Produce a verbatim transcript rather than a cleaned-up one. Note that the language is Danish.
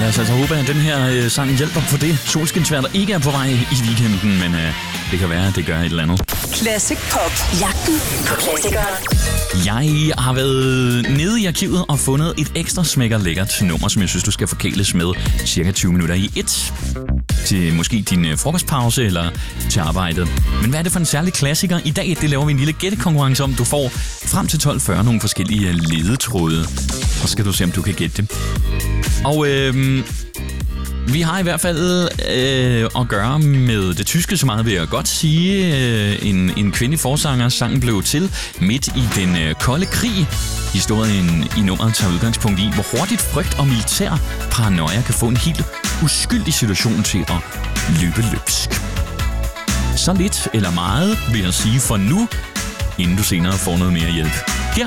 Lad os altså håbe, at den her øh, sang hjælper på det solskinsvejr, der ikke er på vej i weekenden, men øh, det kan være, at det gør et eller andet. Classic Pop. Jagten på klassikere. Jeg har været nede i arkivet og fundet et ekstra smækker lækkert nummer, som jeg synes, du skal forkæles med cirka tyve minutter i et. Til måske din øh, frokostpause eller til arbejdet. Men hvad er det for en særlig klassiker? I dag det laver vi en lille gættekonkurrence om. Du får frem til tolv fyrre nogle forskellige ledetråde. Så skal du se, om du kan gætte det. Og øh, vi har i hvert fald øh, at gøre med det tyske, så meget vil jeg godt sige. Øh, en, en kvindelig forsanger. Sangen blev til midt i den øh, kolde krig. Historien i nummeret tager udgangspunkt i, hvor hurtigt frygt og militær paranoia kan få en helt uskyldig situation til at løbe løbsk. Så lidt eller meget vil jeg sige for nu, inden du senere får noget mere hjælp.